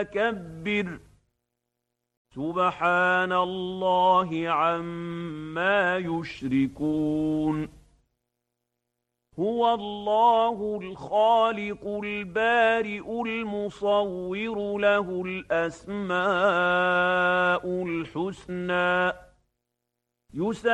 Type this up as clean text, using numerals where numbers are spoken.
كبر سبحان الله عما يشركون هو الله الخالق البارئ المصور له الأسماء الحسنى